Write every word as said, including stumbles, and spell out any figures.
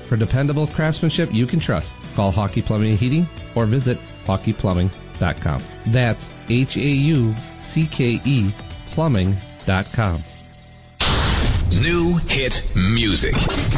For dependable craftsmanship you can trust, call Hawkey Plumbing and Heating or visit hawkey plumbing dot com. That's H A U C K E plumbing dot com. New hit music.